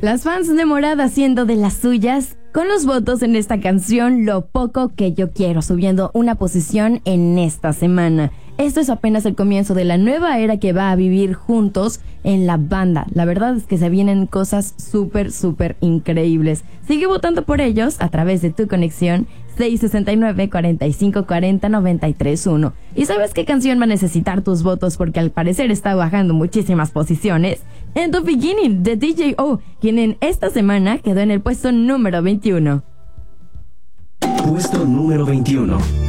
Las fans de Morada haciendo de las suyas con los votos en esta canción Lo Poco Que Yo Quiero, subiendo una posición en esta semana. Esto es apenas el comienzo de la nueva era que va a vivir juntos en la banda. La verdad es que se vienen cosas súper increíbles. Sigue votando por ellos a través de tu conexión 669-4540-931. ¿Y sabes qué canción va a necesitar tus votos? Porque al parecer está bajando muchísimas posiciones. En The Beginning de DJ O, quien en esta semana quedó en el puesto número 21. Puesto número 21.